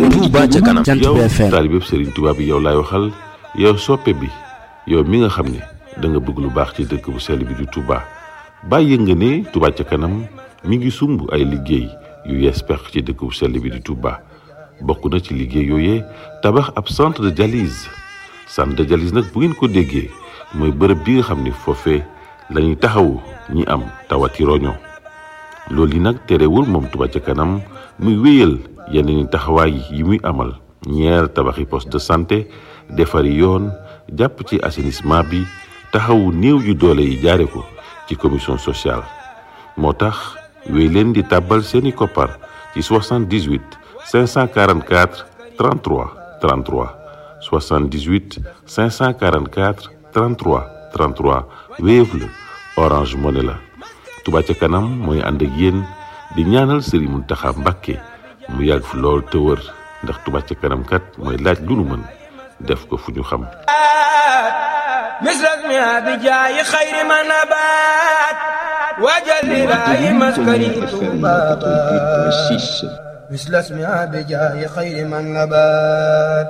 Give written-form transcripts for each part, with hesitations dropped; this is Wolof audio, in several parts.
Touba ca kanam. yow taalibe Serigne Touba bi yow laay waxal yow soppe bi yow mi nga xam ne da nga bëgg lu baax ci dëkk bu sell bi di Touba bàyyi nga ne Touba ca kanam mi ngi sumb ay liggéey yu yees pex ci dëkk bu sell bi di Touba bokk na ci liggéey yooyee tabax ab centre de dialyse nag bu ngeen ko déggee mooy bërëb bi nga xam ne foofee lañuy taxawu ñi am tawati roño loolu yi nag terewul moom Touba ca kanam muy wéyal yeneen taxawaay yi muy amal ñeer tabaxi poste de santé defari yoon jàpp ci assainissement bi taxawu néew yu doole yi jaare ko ci commission sociale moo tax wéy leen di tàbbal seeni koppar ci 78 544 33 33 78 544 33 33 Wave la Orange Money la Touba ca kanam mooy ànd ak yéen di ñaanal Serigne Mountakha Mbacké mu yàgg fi lool te wër ndax Touba ca kanam kat mooy laaj lu nu mën def ko fu ñu xam misrasmi abijaayi xayri ma nabaat wajalilaayi maskani tubabat misrasmi abijaayi xayri ma nabaat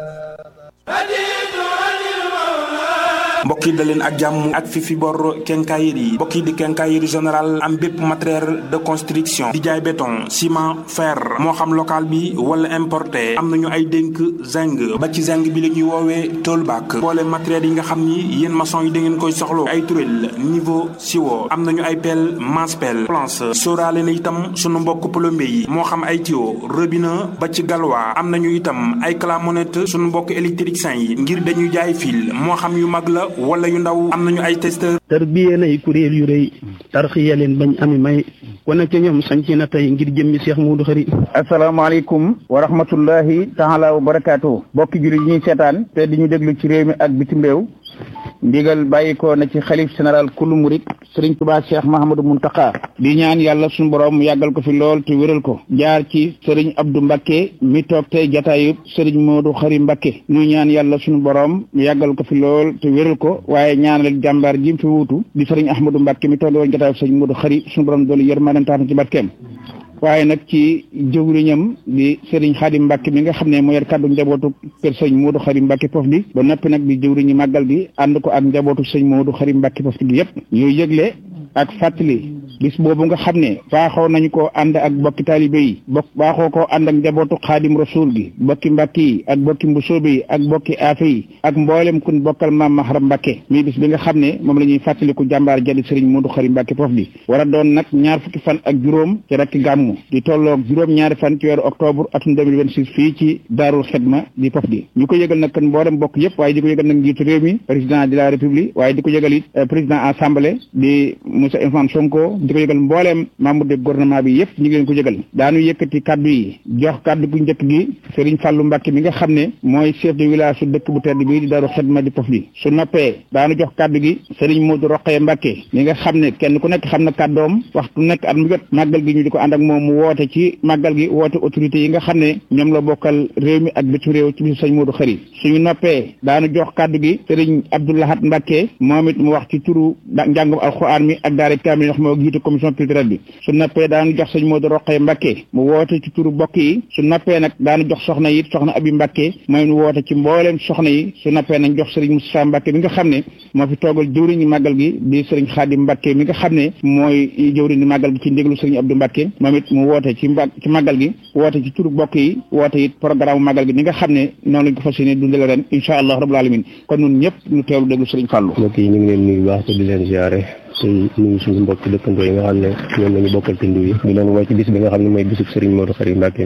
mbokk yi daleen ak jàmm ak fi bor quincaillerie yi mbokk yi di quincaillerie général am bépp matériel de construction di jaay béton ciment fer moo xam local bi wala importé am nañu ay dénk zinc ba ci zinc bi la ñuy woowee toolback boole matériel yi nga xam ni yéen maçon yi da ngeen koy soxlo ay turel niveau siwo am nañu ay pelle masse pelle planche sóoraale na itam sunu mbokk plombier yi moo xam ay tuyau robinet ba ci galwa am nañu itam ay clamonette sunu mbokk électricien yi ngir dañuy jaay fil moo xam yu mag la wala yu ndaw am nañu ay testeur tarbiye nay kuréel yu rëy tarxiya leen bañ ami may ku nekk ñoom sanc na tey ngir jëmmi Cheikh Modou Khari. asalaamaaleykum wa rahmatullahi taala wa barakaatu bokki jullit yi ñuy seetaan te di ñu déglu ci réew mi ak bitim réew ndigal bàyyikoo na ci xalif général kullu murid Serigne Touba Cheikh Mahamadou Mountakha di ñaan yàlla suñu borom mu yàggal ko fi lool te wéral ko jaar ci Serigne Abdou Mbacké mi toog tey jataayub Serigne Modou Khari Mbacké ñu ñaan yàlla suñu borom mu yàggal ko fi lool te wéral ko waaye ñaanal jàmbaar ji fi wuutu di Serigne Ahmadou Mbacké mi toog woon jataayub Serigne Modou Khari suñu borom doolu yërmande tax na ci barkeem waaye nag ci jëwriñam di Serigne Khadim Mbacké mi nga xam ne moo yor kàddu njabootu kër sëñ Modou Khari Mbacké Pof di ba noppi nag di jëwriñu màggal gi ànd ko ak njabootu sëñ Modou Khari Mbacké Pof gi yëpp ñuy yëgle ak fàttali bis boobu nga xam ne baaxoo nañu ko ànd ak bokki taalibe yi baaxoo ko ànd ak njabootu Xaadim Rasul gi bokki Mbàkke yi ak bokki Mbusoobe yi ak bokki Aafe yi ak mboolem kun bokkal maam Mahram Mbacké mi bis bi nga xam ne moom la ñuy fàttaliku jàmbaar jadi Serigne Modou Khari Mbacké Pof di war a doon nag ñaar fukki fan ak juróom ci rakki gàmmu di tolloog juróom-ñaari fan ci weeru octobre atum 2026 fii ci Daarul Xidma di Pof di ñu ko yëgal nag kan mboolem bokk yëpp waaye di ko yëgal nag njiitu réew mi président de la république waaye di ko yëgal it président assemblée di Moussa Ousmane Sonko di ko yëgal mbooleem membre de gouvernement bi yëpp ñu ngi leen ko yëgal daanu yëkkati kaddu yi jox kaddu gu njëkk gi Serigne Fallou Mbacké mi nga xam ne mooy chef de village su dëkk bu tedd bi di Daaru Xidma di Pof di su noppee daanu jox kaddu gi Serigne Modou Rokhaya Mbacké mi nga xam ne kenn ku nekk xam na kaddoom waxtu nekk at mu jot màggal gi ñu di ko ànd ak moom mu woote ci màggal gi woote autorité yi nga xam ne ñoom la bokkal réew mi ak bitim réew ci bisu Serigne Modou Khari suñu noppee daanu jox kaddu gi Serigne Abdou Lahad Mbacké moom it mu wax ci turu njàngum alxuraan mi ak daara kaamil wax moo jiite commission culturelle bi su noppee daanu jox sëñ Modou Rokhaya Mbacké mu woote ci turu bokk yi su noppee nag daanu jox soxna yi soxna Abi Mbacké mooy mu woote ci mbooleem soxna yi su noppee nañ jox Serigne Moustapha Mbacké mi nga xam ne moo fi toogal jëwriñu màggal gi di Serigne Khadim Mbacké mi nga xam ne mooy jëwriñu màggal gi ci ndéglu Serigne Abdou Mbacké moom it mu woote ci màggal gi woote ci turu bokk yi woote it programme màggal gi ni nga xam ne noonu lañ ko fas yéene dundale ren incha allah rabbul alamin kon ñun ñëpp ñu teewlu déglu Serigne Fallou. mbokk yi ñu ngi leen nuyu baax te di leen ziare tey nuyu suñu mbokk dëkkandoo yi nga xam ne ñoom lañu bokkal tund yi di leen woo ci bis bi nga xam ne mooy bisub Serigne Modou Khari Mbacké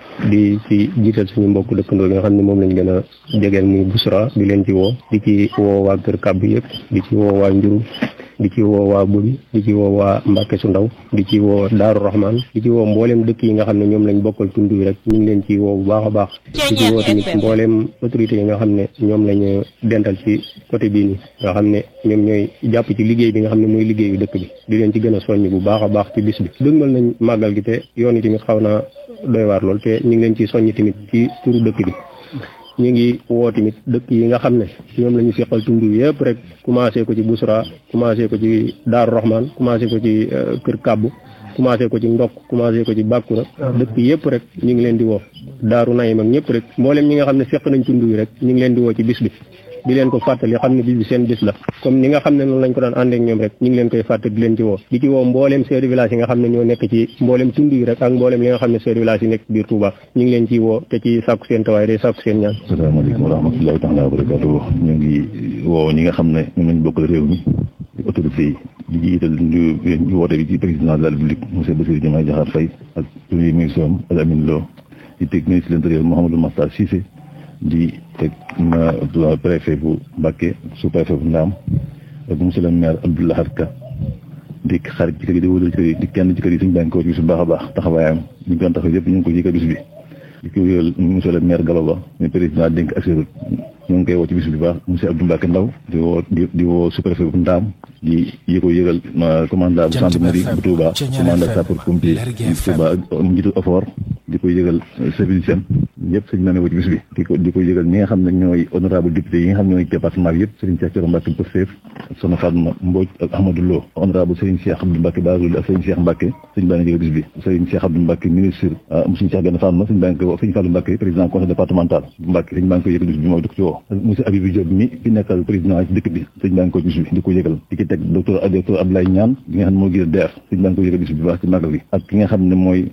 di ci jiital suñu mbokk dëkkandoo yi nga xam ne moom lañ gën a jegeel muy Bousra di leen ci woo di ci woo waa Kër Kàbb yëpp di ci woo waa Njuru di ci woo waa Buli di ci woo waa Mbacké su ndaw di ci woo Daaru Rahman di ci woo mbooleem dëkk yi nga xam ne ñoom lañ bokkal tund yi rek ñu ngi leen ci woo bu baax a baax di ci woo tamit mbooleem autorité yi nga xam ne ñoom lañu dental ci côté bii nii nga xam ne ñoom ñooy jàpp ci liggéey bi nga xam ne mooy liggéeyu dëkk bi di leen ci gën a soññ bu baax a baax ci bis bi dëgmal nañ màggal gi te yoon yi tamit xaw naa doy waar lool te ñu ngi leen ci soññ tamit ci turu dëkk bi ñu ngi woo tamit dëkk yi nga xam ne ñoom la ñu seqal tund yëpp rek commencé ko ci Bousra commencé ko ci Daaru Rahman commencé ko ci Kër Kàbbu commencé ko ci Ndok commencé ko ci Bàkkura dëkk yëpp rek ñu ngi leen di woo Daaru Nayim ak ñëpp rek mboolem ñi nga xam ne seq nañ tund wi rek ñu ngi leen di woo ci bis bi di leen ko fàttali xam ne bis bi seen bis la comme ni nga xam ne noonu lañ ko daan ànd ak ñoom rek ñu ngi leen koy fàttali di leen ci woo di ci woo mbooleem chef de village yi nga xam ne ñoo nekk ci mbooleem tund yi rek ak mbooleem li nga xam ne chef de village yi nekk biir Touba ñu ngi leen ciy woo te ci sàkku seen tawaay day sàkku seen ñaan. asalaamaaleykum wa rahmatullahi taala wa barakatuh. ñu ngi woo ñi nga xam ne ñoom lañ bokkal réew mi autorité yi di jiital ñu woote bi ci président de la République monsieur Bassirou Diomaye Diakhar Faye ak premier ministre am Al Amin Lo di teg ministre de l'Intérieur Mouhamadou Makhtar Cissé di teg préfet bu Mbacké sous-préfet bu Ndaam ak monsieur le maire Abdou Lahad Ka di xarit ci kër gi di wóolal ci kër yi di kenn ci kër yi suñu bànk ko ci bis bu baax a baax taxawaayam ñu ngi doon taxaw yëpp ñu ngi ko yëgal bis bi di ko wéyal monsieur le maire Gallo Ba ñu président dénk ak ñu ngi koy woo ci bis bi baax monsieur Abdou Mbacké Ndaw di woo sous-préfet bu Ndaam di ko yëgal commandant bu gendarmerie bu Touba commandant sapeur-pompier bu Touba njiitu effort di ko yëgal service am yëpp sëñ na woo ci bis bi di ko yëgal ñi nga xam ne ñooy honorable député yi nga xam ne ñooy département bi yëpp Serigne Cheikh Thioro Mbacké Pastef ak Soxna Fatma Mbodj ak Ahmadou Lo honorable Serigne Cheikh Abdou Mbacké Bazoul ak Serigne Cheikh Mbacké sëñ baa ngi yëgal bis bi Serigne Cheikh Abdou Mbacké ministre monsieur Cheikh Gana Fatma sëñ baa ngi ko Serigne Fallou Mbacké président conseil départemental bu Mbacké sëñ baa ngi ko yëgal bis bi mooy di ko ci woo monsieur Abibou Diop mi fi nekkal président ci dëkk bi sëñ baa ngi ko bis bi di ko yëgal di ci teg docteur Abdoulaye Niane bi nga xam ne moo gën a DER sëñ baa ngi ko yëgal bis bi baax ci màggal gi ak ki nga xam ne mooy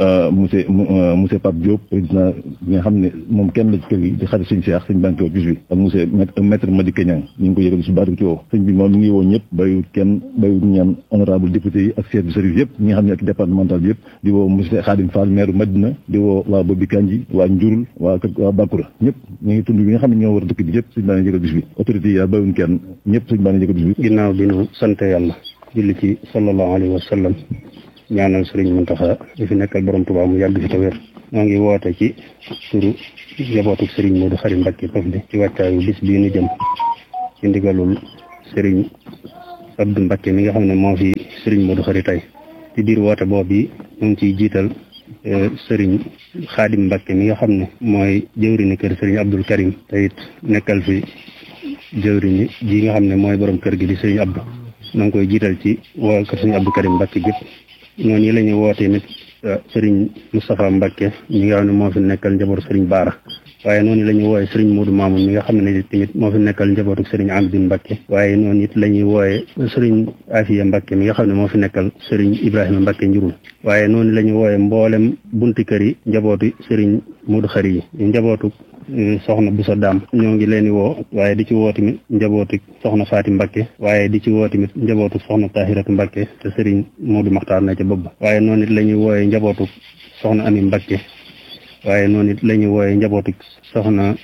monsieur Pape Diop président bi nga xam ne moom kenn la ci kër gi di xarit sëñ Cheikh sëñ baa ngi ko bis bi ak monsieur maître Madické Niang ñu ngi ko yëgal bis bi baax di ko ci woo sëñ bi moom mi ngi woo ñëpp bayut kenn bayut ñaan honorable député yi ak chef de service yëpp ñi nga xam ne ak départemental bi yëpp di woo monsieur Khadim Fall maire Madina di woo waa Bobi Kanji waa Njurul waa Bakura ñëpp ñu ngi tund bi nga xam ne ñoo war a dëkk bi yëpp sëñ baa ngi yëgal bis bi autorité yi bayuñ kenn ñëpp sëñ baa ngi yëgal bis bi ginnaaw bi nu sant yàlla julli ci sallallahu alayhi wa sallam ñaanal Serigne Mountakha di fi nekkal borom Touba mu yàgg fi te wér moo ngi woote ci turu njabootu Serigne Modou Khary Mbacké Pofdy ci wàccaayu bis bii nu jëm ci ndigalul Serigne Abdou Mbacké mi nga xam ne moo fi Serigne Modou Khary tey ci biir woote boobu yi ñu ngi ciy jiital Serigne Khadim Mbacké mi nga xam ne mooy jëwriñu kër Serigne Abdoul Karim te it nekkal fi jëwriñu ji nga xam ne mooy borom kër gi di Serigne Abdou na nga koy jiital ci waa kër Serigne Abdou Karim Mbacké gépp noonu la ñuy woote nit Serigne Moustapha Mbacké ñi nga xam ne moo fi nekkal njabootu Serigne Bara waaye noonu la ñuy wooye Serigne Modou Mamoun mi nga xam ne tamit moo fi nekkal njabootu Serigne Amdine Mbacké waaye noonu it la ñuy wooye Serigne Afiya Mbacké mi nga xam ne moo fi nekkal Serigne Ibrahima Mbacké njurul waaye noonu la ñuy wooye mboolem bunti kër yi njabootu Serigne Modou Khary yi njabootu soxna Boussa Dam ñoo ngi leen di woo waaye di ci woo tamit njabootu soxna Faati Mbacké waaye di ci woo tamit njabootu soxna Tahiratu Mbacké te Serigne Modou Makhtar na ca bopp waaye noonu it la ñuy wooye njabootu soxna Ami Mbacké waaye noonu it la ñuy wooye njabootu soxna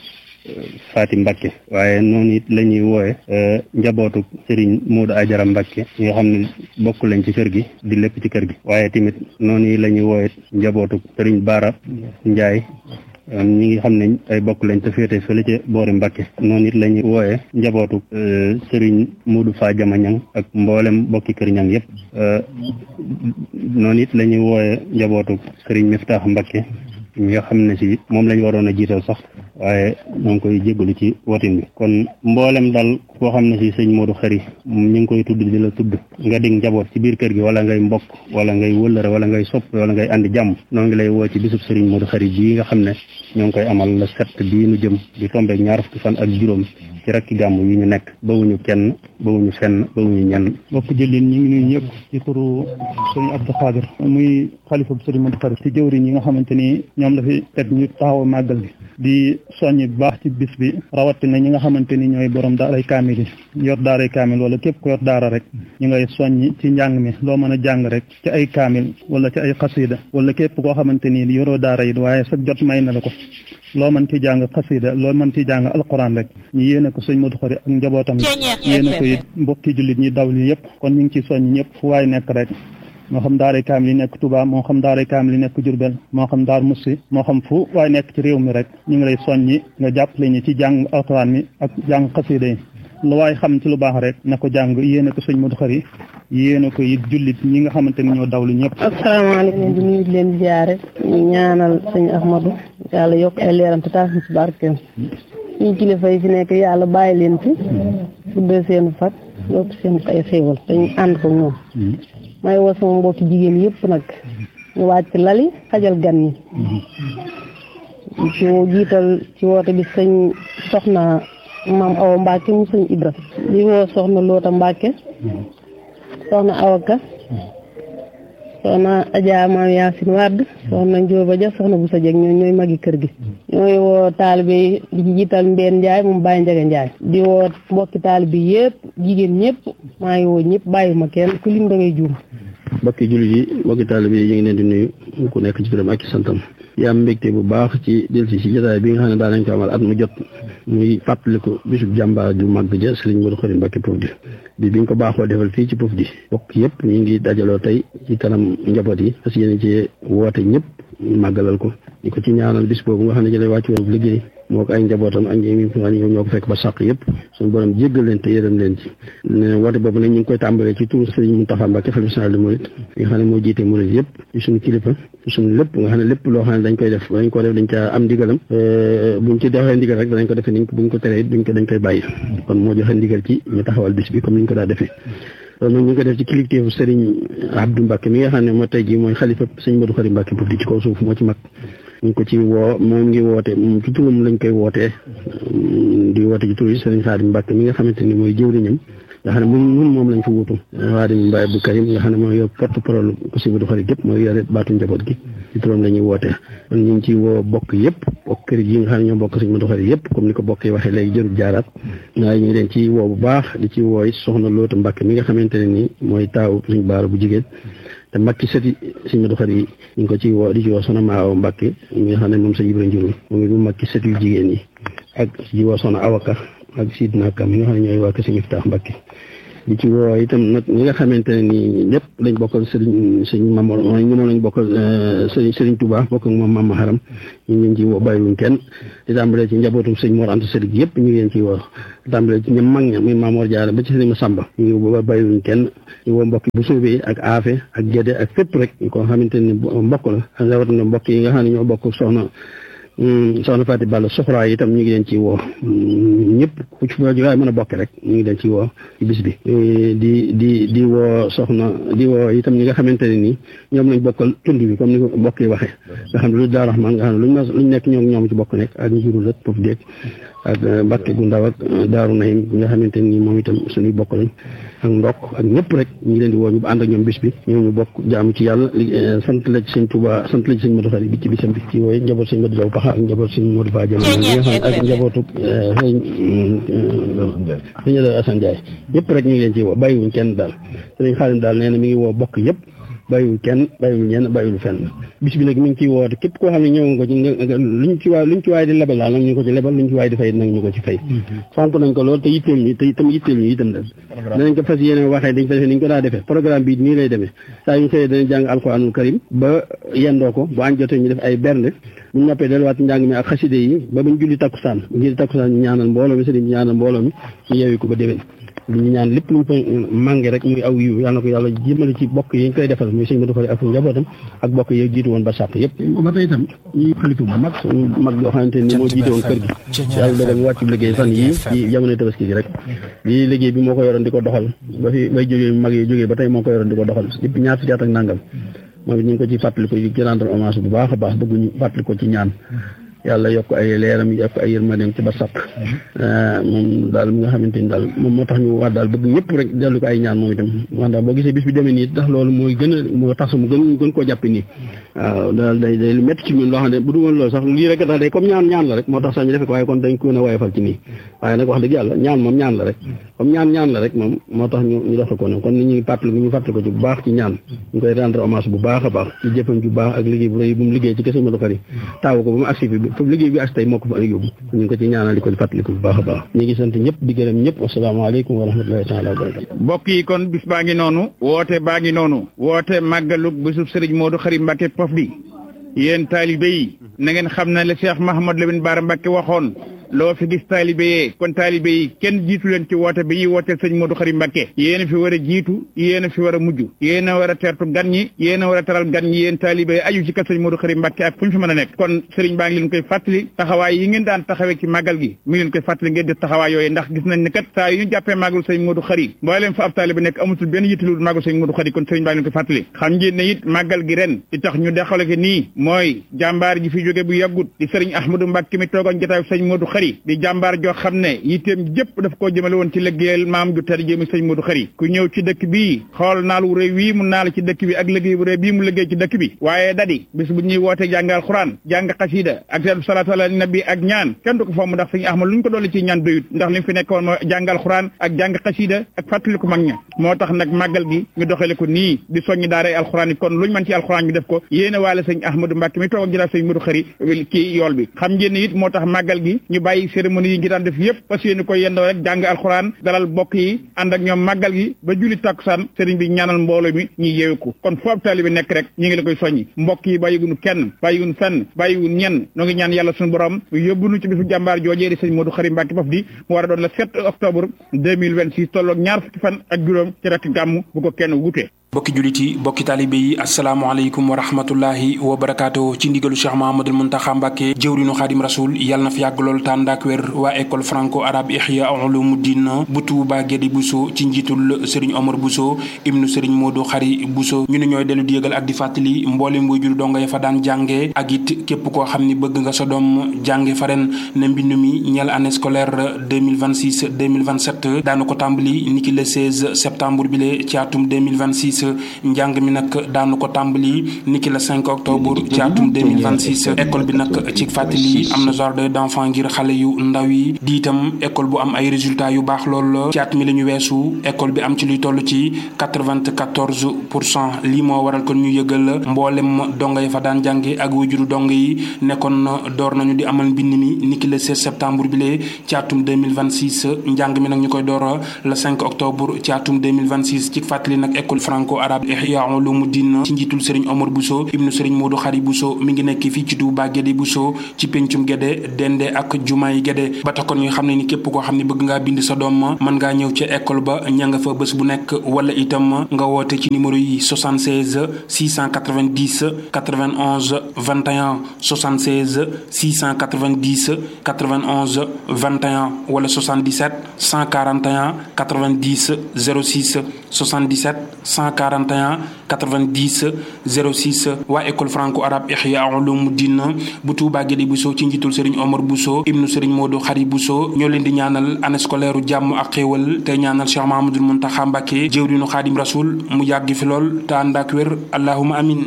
Faati Mbacké waaye noonu it la ñuy wooye njabootu Serigne Modou Ajara Mbacké ñi nga xam ne bokk lañ ci kër gi di lépp ci kër gi waaye tamit noonu la ñuy wooye njabootu Serigne Bara Ndiaye ñi ngi xam ne ay bokk lañ te féete fële ca boori Mbacké noonu it la ñuy wooye njabootu Serigne Modou Fa Jama Ñang ak mboolem bokki kër Ñang yëpp noonu it la ñuy wooye njabootu Serigne Miftaax Mbacké ñi nga xam ne si moom lañ waroon a jiital sax waaye ñoo ngi koy jégalu ci wotin bi kon mboolem daal koo xam ne si sëñ Modou Khary ñu ngi koy tudd di la tudd nga dig njaboot ci biir kër gi wala ngay mbokk wala ngay wëllëre wala ngay sopp wala ngay andi jàmm noo ngi lay woo ci bisub Serigne Modou Khary bii nga xam ne ñoo ngi koy amal la 7 bii nu jëm di tombeek 20 fan ak juróom ci rakki gàmm yi ñu nekk bawuñu kenn bawuñu fenn bawuñu ñenn bokk jëlin ñi ngi nuyu ñëpp ci turu Serigne Abdou Khadir muy xalifa bu Serigne Modou Khary ci jëwriñ yi nga xamante ni ñoom la fi teg ñu taxaw màggal bi di soññi bu baax ci bis bi rawatina ñi nga xamante ni ñooy borom daaray kaamil yi yor daaray kaamil wala képp ko yor daara rek ñu ngay soññi ci njàng mi loo mën a jàng rek ci ay kaamil wala ci ay xasida wala képp koo xamante ni yoroo daara yi waaye sa jot may na la ko loo mën ci jàng xasida loo mën ci jàng alquran rek ñu yéene ko sëñ Modou Khary ak njabootam yéene ko it mbokki jullit ñi daw li yëpp kon ñu ngi ci soññi ñëpp fu waay nekk rek moo xam daaray kaamil yi nekk Touba moo xam daaray kaamil yi nekk Diourbel moo xam Daar Moussi moo xam fu waaye nekk ci réew mi rek ñu ngi lay soññi nga jàppale ñu ci jàng alquran mi ak jàng xasida yi lu waaye xam ci lu baax rek na ko jàng yéene ko sëñ Modou Khary yéene ko it jullit ñi nga xamante ni ñoo dawlu ñëpp. asalaamaaleykum di nuyu leen ziare ñu ñaanal sëñ Ahmadou yàlla yokk ay leeram te taas ñu ci barkeem ñu kilifa yi fi nekk yàlla bàyyi leen fi guddal seen fat yokk seen ay xéewal dañu ànd ko ñoom may woo sama mbokki jigéen yëpp nag ñu wàcc lali xajal gan ñi ci jiital ci woote bi sëñ soxna maam Awa Mbacke mu sëñ Ibra di woo soxna Loota Mbacke soxna Awaka soxna Adja Maam Yaasin Wade soxna Njóoba Ja soxna bu sa jeg ñooy magi kër gi ñooy woo taalibe yi di ci jiital Mbeen Njaay moom Baye Njaga Njaay di woo mbokki taalibe yëpp jigéen ñëpp maa ngi woo ñëpp bàyyuma kenn ku lim da ngay juum. mbokki jullit yi mbokki taalibe yi ñu ngi leen di nuyu ku nekk ci turam ak ci santam di am mbégte bu baax ci delsi ci jotaay bi nga xam ne daan nañ ko amal at mu jot muy fàttaliku bisub jàmbaar ju màgg ja Serigne Modou Khary Mbacké Pofdy bi ñu ko baaxoo defal fii ci Pofdy bokk yëpp ñu ngi dajaloo tey ci kanam njaboot yi parce que yéen ci woote ñëpp màggalal ko di ko ci ñaanal bis boobu nga xam ne ci lay wàcc woon liggéey moo ko ay njabootam ak ñoo ko fekk ba sàq yëpp suñu borom jéggal leen te yërëm leen ci woote boobu nag ñu ngi koy tàmbalee ci tur Serigne Mountakha Mbacké xalifa général des mourides nga xam ne moo jiite murid yëpp ci suñu kilifa suñu lépp nga xam ne lépp loo xam ne dañ koy def dañ ca am ndigalam buñ ci defee ndigal rek danañ ko defee niñ buñ ko teree dañ koy bàyyi kon moo joxe ndigal ci ñu taxawal bis bi comme niñ ko daa defee loolu nag ñu ngi ko def ci kilifteefu Serigne Abdou Mbacké mi nga xam ne moo tey jii mooy xalifa Serigne Modou Khary Mbacké Pofdy ci kaw suuf moo ci mag ñu ngi ko ci woo moom ngi woote moom ci turam lañ koy wootee di woote ci tur yi Serigne Khadim Mbacké mi nga xamante ni mooy jëwriñam nga xam ne moom lañ fa wutu Khadim Mbaye Abdou Karim nga xam ne mooy yor porte-parole ko Serigne Modou Khary gépp mooy yore baatu njaboot gi ci turam la ñuy wootee kon ñu ngi ci woo bokk yëpp bokk kër yi nga xam ne ñoo bokk Serigne Modou Khary yëpp comme ni ko bokk yi waxee léegi jërul jaaraat waaye ñu ngi leen ci woo bu baax di ci wooy soxna Loota Mbacké mi nga xamante ne ni mooy taaw Serigne Baara bu jigéen te Mbacké sëti Serigne Modou Khary yi ñu ngi ko ci woo di ci woo soxna Maawa Mbacké mi nga xam ne moom sa Ibra Njuru moom it mu Mbacké sëti yu jigéen yi ak ci woo soxna Awaka ak Sidna Ka mi nga xam ne ñooy waa kër Serigne Iftaax Mbacké di ci woo itam nag ñi nga xamante ne nii lépp lañ bokkal Serigne Mamor moom lañ bokkal Serigne Touba bokk ak moom Mama Haram ñu ngi leen ci woo bàyyiwuñ kenn di tàmbalee ci njabootum Serigne Mor Anta Sali yëpp ñu ngi leen ci woo di tàmbalee ci ñoom mag ña muy Mamor Diarra ba ci Serigne Massamba ñu ngi woo bàyyiwuñ kenn ñu woo mbokk bu soobee ak Afe ak Gédé ak fépp rek ko xamante ne mbokk la ak rawatina mbokk yi nga xam ne ñoo bokk soxna Fatou Balla soxraa yi itam ñu ngi leen ci woo ñëpp ku ci waaye mën a bokk rek ñu ngi leen ci woo ci bis bi di woo di woo itam ñi nga xamante ne nii ñoom lañ bokkal tund bi comme ni ko mbokk yi waxee nga xam ne lu Daaru Rahmaan nga xam ne luñ nekk ñoom ci bokk nekk ak njurul ak Pofdy déeg ak Mbacké gu ndaw ak Daaru Nahim nga xamante ne nii moom itam suñuy bokk lañ ak ndokk ak ñëpp rek ñu ngi leen di woo ñu ànd ak ñoom bis bi ñu bokk jaamu ci yàlla sant la ci Sëñ Touba sant la ci Sëñ Modou Khary bi ci bisam bi ci wooye njaboot Sëñ Modou Jaw Paxa ak njaboot Sëñ Modou Ba Jël ak njabootu Sëñ Assane Ndiaye ñëpp rek ñu ngi leen ci woo bàyyiwuñ kenn daal Sëñ Xaadim daal nee na mi ngi woo bokk yëpp bàyyiwul kenn bàyyiwul ñenn bàyyiwul fenn bis bi nag mi ngi ciy woote képp koo xam ne ñëw nga ci luñ ci waay di lebal daal nag ñu ko ci lebal luñ ci waay di fay nag ñu ko ci fay fonk nañ ko lool te yitteel ñu te itam yitteel ñu itam dal danañ ko fas yéene waxee dañ ko defee niñ ko daa defee programme bi nii lay demee saa yu xëyee danañ jàng alxuraanul karim ba yendoo ko bu añ jotee ñu def ay bernde buñ noppee delluwaat njàng mi ak xaside yi ba buñ julli takkusaan ñu ñaanal mbooloo mi sëriñ ñaanal mbooloo mi ñu yeewi ko ba déwén li ñu ñaan lépp luñ ko mànge rek muy aw yiw yàlla na ko yàlla jëmale ci bokk yi ñu koy defal muy Sëñ Modou Khary ak njabootam ak bokk yi jiitu woon ba sàpp yëpp ba tey itam ñuy xalifa bu mag suñu mag yoo xamante ni moo jiite woon kër gi yàlla dogal mu wàccu liggéey fan yii ci jamono tabaski gi rek lii liggéey bi moo ko yoroon di ko doxal ba fi bay jógee mag yi jógee ba tey moo ko yoroon di ko doxal depuis ñaar fukki at ak nangam moom it ñu ngi ko ci fàttaliku ci rendre hommage bu baax a baax bëgg ñu fàttali ko ci ñaan yàlla yokk ay leeram yokk ay yërmandeem ci ba sàkk moom daal mi nga xamante ni daal moom moo tax ñu wax daal bëgg ñëpp rek dellu ko ay ñaan moom itam wax daal boo gisee bis bi demee nii tax loolu mooy moo tax mu gën koo jàppe nii waaw daal day lu métti ci ñun loo xam ne bu dul woon loolu sax lii rek daal day comme ñaan la rek moo tax sax ñu defe ko waaye kon dañ ko gën a woyofal ci nii waaye nag wax dëgg yàlla ñaan moom ñaan la rek comme ñaan la rek moom moo tax ñu dox ko noonu kon ñu fàttali ko ci bu baax ci ñaan ñu koy rendre hommage bu baax a baax ci jëfam ju baax ak liggéey bu rëy bu mu liggéey ci Sëñ Modou Khary taaw ko ba mu agsi fi foofu liggéey bi agsi tey moo ko fa yóbbu ñu ngi ko ci ñaanal di ko fàttaliku bu baax a baax ñu ngi sant ñëpp di gërëm ñëpp asalaamaaleykum wa rahmatullahi taala wa barakatu mbokk yi kon bis baa ngi noonu woote baa ngi noonu woote màggalu bisub Serigne Modou Khary Mbacké Pofdy yéen taalibe yi na ngeen xam ne la Cheikh Mahamad Lamine Bara Mbacké waxoon loo fi gis taalibe yee kon taalibe yi kenn jiitu leen ci woote bi ñuy wooteel sëñ Modou Khary Mbacké yéen a fi war a jiitu yéen a fi war a mujj yéen a war a tertu gan ñi yéen a war a taral gan ñi yéen taalibe yi aju ci kër sëñ Modou Khary Mbacké ak fu ñu fi mën a nekk kon sëriñ baa ngi leen koy fàttali taxawaay yi ngeen daan taxawee ci màggal gi mi ngi leen koy fàttali ngeen def taxawaay yooyu ndax gis nañ ne kat saa yu ñu jàppee màggal sëñ Modou Khary mbooleem fa ab taalibe nekk amutul benn yittilul màggal sëñ Modou Khary kon sëriñ baa ngi leen koy fàttali xam ngeen ne it màggal gi ren di tax ñu dexale ko nii mooy jàmbaar ji fi jóge bu yàggut di sëriñ Ahmadou Mbacké mi toogoon jotaayu sëñ Modou Khary di jàmbaar joo xam ne yitteem jëpp daf koo jëmale woon ci liggéeyal maam ju tedd jëmi sëñ Modou Khary ku ñëw ci dëkk bii xool naal wu réy wii mu naal ci dëkk bi ak liggéey bu réy bii mu liggéey ci dëkk bi waaye dadi bis bu ñuy woote jàngal xuraan jàng xasida ak seen salaatu ala nabi ak ñaan kenn du ko fomm ndax sëñ Ahmad lu ñu ko dolli ci ñaan doyut ndax li mu fi nekkoon mooy jàngal xuraan ak jàng xasida ak fàttali ko mag ña moo tax nag màggal gi ñu doxale ko nii di soññi daaray alxuraan yi kon luñ mën ci alxuraan ñu def ko yéene waale sëñ Ahmadou Mbacké mi toog ak jëlaat sëñ Modou Khary ci yool bi xam ngeen it moo tax màggal gi ñu bàyyi cérémonie yi ngi daan def yëpp parce que yéen ko yendoo rek jàng alxuraan dalal bokk yi ànd ak ñoom màggal gi ba julli takkusaan sëriñ bi ñaanal mbooloo mi ñuy yeewu ko kon foofu taalibe bi nekk rek ñu ngi la koy soññi mbokk yi bàyyiwuñu kenn bàyyiwuñu fenn bàyyiwuñu ñenn noo ngi ñaan yàlla suñu borom yóbbu nu ci bisu jàmbaar joojee di sëñ Modou Khary Mbacké foofu di mu war a doon le 7 octobre 2026 tolloog ñaar fukki fan ak juróom ci rek gàmmu bu ko kenn wutee bokki jullit yi bokki taalibe yi asalaamaaleykum wa rahmatullahi wa barakaatu ci ndigalu Cheikh Mahamadul Muntaxa Mbacké jëwrinu Xaadim Rasul yàlla na fi yàgg lool tàndaak wér waa école franco arabe Ihya Ulumuddin bu Tuuba Guédé Bousso ci njiitul Serigne Omar Bousso ibnu Serigne Modou Khary Bousso ñu ne ñooy dellu di yëgal ak di fàttali mboolem waajur donga ya fa daan jànge ak it képp koo xam ni bëgg nga sa doom jànge fa ren ne mbind mi ñeel année scolaire 2026 2027 daanu ko tàmbali niki le 16 septembre bi le ci atum 2026 njàng mi nag daanu ko tàmbali niki la 5 octobre ci atum 2026 école bi nag ci fàttali am na jardin d'enfant ngir xale yu ndaw yi di itam école bu am ay résultats yu baax lool ci at mi la ñu weesu école bi am ci luy toll ci 94% lii moo waral kon ñu yëgal mboolem donga yi fa daan jànge ak wajuru donga yi nekkoon door nañu di amal mbind mi niki le 16 septembre bi lee ci atum 2026 njàng mi nag ñu koy door le 5 octobre ci atum 2026 ci fàttali nag école franco arabe Ihya Ulumuddin ci njiitul Serigne Omar Bousso ibnu Serigne Modou Khary Bousso mi ngi nekk fii ci Touba Guédé Bousso ci pencum Guédé dende ak jumaay Guédé ba tax kon ñu xam ne ni képp koo xam ne bëgg ngaa bind sa doom mën ngaa ñëw ca école ba ña nga fa bés bu nekk wala itam nga woote ci numéro yi 76 690 91 21 76 690 91 21 wala 77 141 90 06 77 141 90 06 waa école franco arabe Ihya Ulumuddin bu Touba Guédé Bousso ci njiitul Serigne Omar Bousso ibnu Serigne Modou Khary Bousso ñoo leen di ñaanal année scolaire u jàmm ak xéewal te ñaanal Cheikh Mahamadul Muntaxa Mbacké jëwriñu Xaadim Rasul mu yàgg fi lool te ànd ak wér allahumma amin.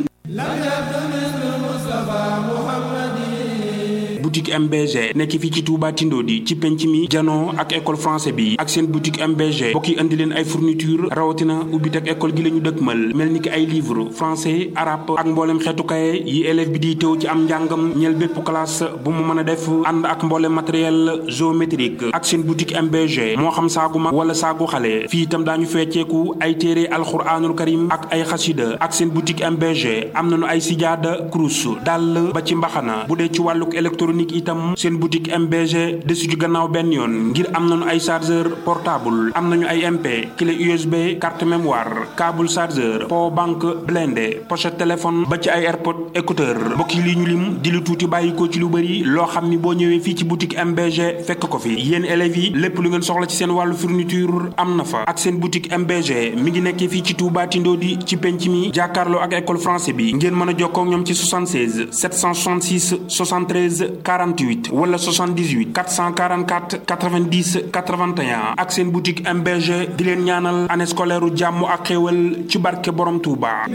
boutique MBG nekk fii ci Touba Tindodi ci penc mi janoo ak école français bi ak seen boutique MBG bokk yi andi leen ay fourniture rawatina ubbit ak école gi la ñu dëkkmal mel ni ki ay livre français arabe ak mboolem xeetu kaye yi élève bi di teew ci am njàngam ñeel bépp classe bu mu mën a def ànd ak mboolem matériel géométrique ak seen boutique MBG moo xam saagu mag wala saagu xale fii itam daañu fecceeku ay téere alxuraanul karim ak ay xasida ak seen boutique MBG am nañu ay sijaada kurus dàll ba ci mbaxana bu dee ci wàlluk électronique itam seen boutique MBG desu ci gannaaw benn yoon ngir am nañu ay chargeur portable am nañu ay MP clé USB carte mémoire câble chargeur power bank blindé pochette téléphone ba ci ay AirPod écouteur mbokk yi li ñu lim di lu tuuti bàyyi ko ci lu bëri loo xam ni boo ñëwee fii ci boutique MBG fekk ko fi yéen élèves yi lépp lu ngeen soxla ci seen wàllu fourniture am na fa ak seen boutique MBG mi ngi nekkee fii ci Touba Tindodi ci penc mi jàkkaarloo ak école français bi ngeen mën a jokkoo ak ñoom ci 76 766 73 48 wala 78 444 90 81 ak seen boutique MBG di leen ñaanal année scolaire u jàmm ak xéewal ci barke Borom Touba.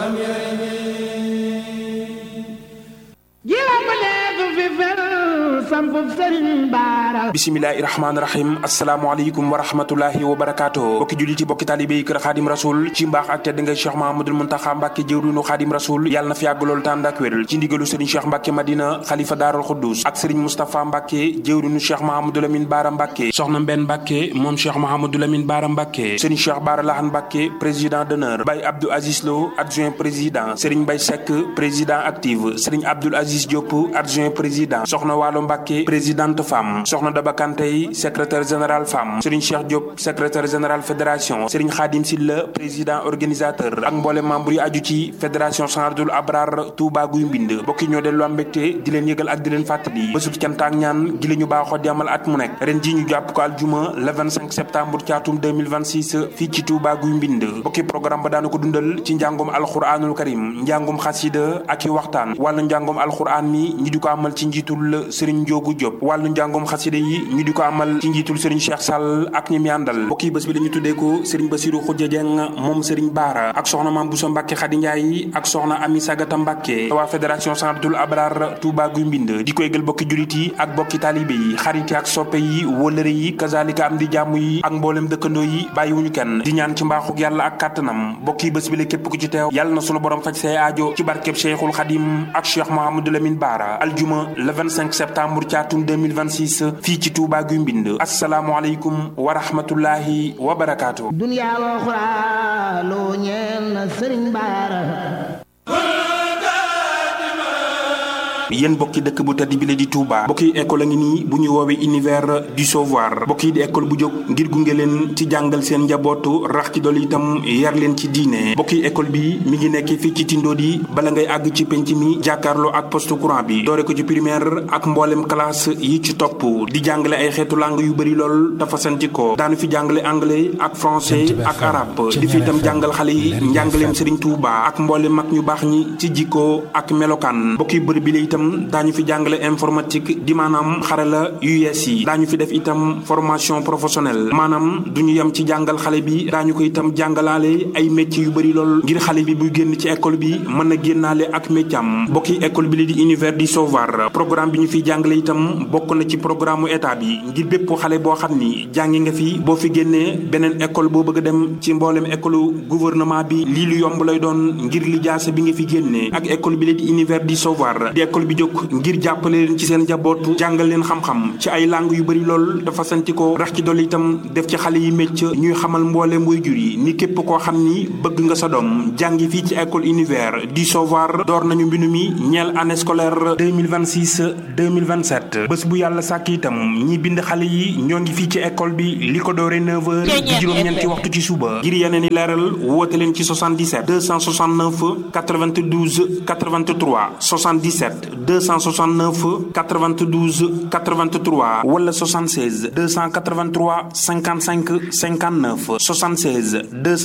Gila bismillahi rahmaani rahim asalaamaaleykum wa rahmatullahi wa barakaatu bokki jullit yi bokki taalibe yi kër Xaadim Rasul ci mbaax ak tedd ngay Cheikh Mahamadul Muntaxa Mbàkke jëwriñu Xaadim Rasul yàlla na fi yàgg loolu tànd ak wér ci ndigalu Serigne Cheikh Mbàkke Madina xalifa Daarul Xuddus ak Serigne Moustapha Mbàkke jëwriñu Cheikh Mahamadou Lamine Baara Mbàkke soxna Mbenn Mbàkke moom Cheikh Mahamadou Lamine Baara Mbàkke Serigne Cheikh Baara Lahan Mbàkke président d'honneur Baye Abdou Aziz Lo adjoint président Serigne Baye Seck président active Serigne Abdoul Aziz Diop adjoint président soxna Waalo Mbàkke présidente femme soxna Daba Kantey secrétaire général femme Serigne Cheikh Diop secrétaire général fédération Serigne Khadim Silla président organisateur ak mboolem membre yi aju ci fédération Sanadul Abrar Touba Guy Mbind bokki ñoo dellu am mbégte di leen yëgal ak di leen fàttali bésub cant ak ñaan gi la ñu baaxoo di amal at mu nekk ren ji ñu jàpp ko aljuma le 25 septembre ci atum 2026 fii ci Touba Guy Mbind bokki programme ba daana ko dundal ci njàngum alxuraanul karim njàngum xasida ak i waxtaan wàllu njàngum alxuraan mi ñi di ko amal ci njiitul Serigne Njoogu Diop wàllu njàngum xasida yi ñu di ko amal ci njiitul Serigne Cheikh Sall ak ñi mi àndal bokki bés bi dañu tuddee ko Serigne Bassirou Khoudia Dieng moom Serigne Baara ak soxna Mame Bousso Mbacke Khady Ndiaye ak soxna Ami Sagata Mbacke waa fédération Sanadul Abrar Touba Guy Mbind di ko yëgal bokki julit yi ak bokki taalibe yi xarit yi ak soppe yi wëllëre yi kazalika am di jàmm yi ak mboolem dëkkandoo yi bàyyiwuñu kenn di ñaan ci mbaaxuk yàlla ak kàttanam bokki bés bi la képp ku ci teew yàlla na sunu borom faj say aajo ci barkeb Cheikhul Khadim ak Cheikh Mouhamadou Lamine Baara aljuma le 25 septembre ci atum 2026 fii ci Touba Guy Mbind asalaamualeykum wa rahmatullahi wa barakaatu. Dunya wa uxra loo ñeel na Sëriñ Baara. yéen bokki dëkk bu tedd bi la di Touba bokki école a ngi nii bu ñu woowee univers du savoir bokki di école bu jóg ngir gunge leen ci jàngal seen njabootu rax ci dolli itam yar leen ci diine bokki école bi mi ngi nekk fii ci Tindodi bala ngay àgg ci penc mi jàkkaarloo ak poste courant bi doore ko ci primaire ak mboolem classe yi ci topp di jàngale ay xeetu langue yu bëri lool dafa santi ko daanu fi jàngale anglais ak français ak arabe di fi itam jàngal xale yi njàngaleem Serigne Touba ak mboolem mag ñu baax ñi ci jikko ak melokaan bokki bërëb bi la itam daañu fi jàngale informatique di maanaam xarala yu yees yi daañu fi def itam formation professionnelle maanaam duñu yem ci jàngal xale bi daañu ko itam jàngalaale ay métiers yu bëri lool ngir xale bi buy génn ci école bi mën a génnaale ak métier am bokki école bi li di univers du savoir programme bi ñu fiy jàngale itam bokk na ci programme état bi ngir bépp xale boo xam ni jàngi nga fi boo fi génnee beneen école boo bëgg a dem ci mboolem école gouvernement bi lii lu yomb lay doon ngir lijaasa bi nga fi génnee ak école bi li di univers du savoir di école bi jóg ngir jàppale leen ci seen njabootu jàngal leen xam-xam ci ay langue yu bëri lool dafa santi ko rax ci dolli itam def ci xale yi mécc ñuy xamal mbooleem waajur yi ni képp koo xam ni bëgg nga sa doom jàngi fii ci école univers du savoir door nañu mbindu mi ñeel année scolaire 2026 2027 bés bu yàlla sàkk itam ñi bind xale yi ñoo ngi fii ci école bi li ko doore 9h di juróom-ñeenti waxtu ci suba ngir yeneen i leeral woote leen ci 77 269 92 83 77 269 92 83 wala 76 283 55 59 76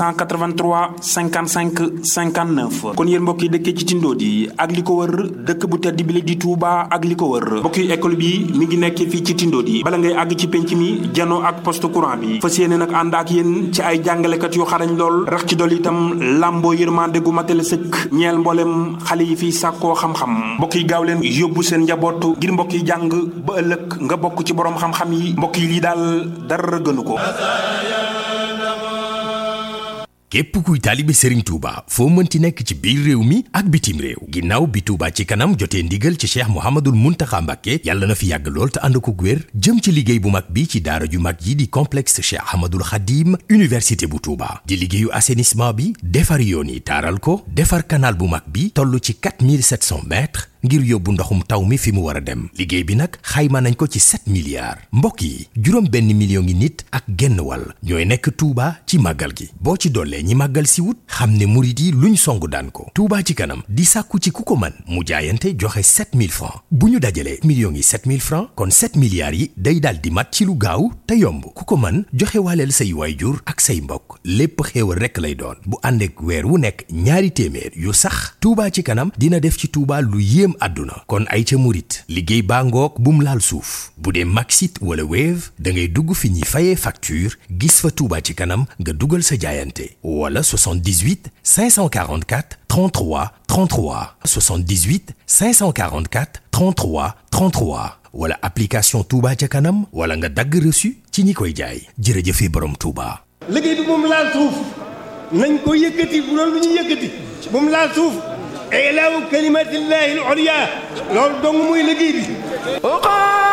283 55 59 kon yéen mbokk yi dëkkee ci Tindodi ak li ko wër dëkk bu tedd bi la di Touba ak li ko wër mbokk yi école bi mi ngi nekk fii ci Tindodi bala ngay àgg ci penc mi janoo ak poste courant bi fas yéene nag ànd ak yéen ci ay jàngalekat yu xarañ lool rax ci dolli itam làmboo yërmande gu matale sëkk ñeel mboolem xale yi fii sàkkoo xam-xam mbokk yi gaaw leen yóbbu seen njabootu ngir mbokk yi jàng ba ëllëg nga bokk ci borom xam-xam yi mbokk yi lii daal dara gënu ko. képp kuy taalibe Serigne Touba foo mënti nekk ci biir réew mi ak bitim réew ginnaaw bi Touba ci kanam jotee ndigal ci Cheikh Mouhamadoul Mountakha Mbacké yàlla na fi yàgg lool te ànd ko wér jëm ci liggéey bu mag bi ci daara ju mag yi di complexe Cheikh Ahmadoul Khadim université bu Touba di liggéeyu assainissement bi defar yoon yi taaral ko defar canal bu mag bi toll ci 4700 mètres ngir yóbbu ndoxum taw mi fi mu war a dem liggéey bi nag xayma nañ ko ci 7 milliards mbokk yi juróom benn million ngi nit ak genn wàll ñooy nekk Touba ci màggal gi boo ci dollee ñi màggal si wut xam ne murit yi luñ songu daan ko Touba ci kanam di sàkku ci ku ko mën mu jaayante joxe 7000 francs bu ñu dajalee millions yi 7000 francs kon 7 milliards yi day daal di mat ci lu gaaw te yomb ku ko mën joxe waaleel say waayjur ak say mbokk lépp xéewal rekk lay doon bu ànd ak weer wu nekk ñaari téeméer yu sax Touba ci kanam dina def ci Touba lu yéem àdduna kon ay ca murit liggéey baa ngoog bum laal suuf bu dee Maxit wala Wave da ngay dugg fi ñuy fayee facture gis fa Touba ci kanam nga dugal sa jaayante wala 78 544 33 33 78 544 33 33 wala application Touba ca kanam wala nga dagg reçu ci ñi koy jaay jërëjëfe borom Touba. liggéey bi moom laal suuf nañ ko yëkkati bu doon lu ñu yëkkati moom laal suuf ilaahu kalimatillahi al-ulya loolu dong muy liggéey bi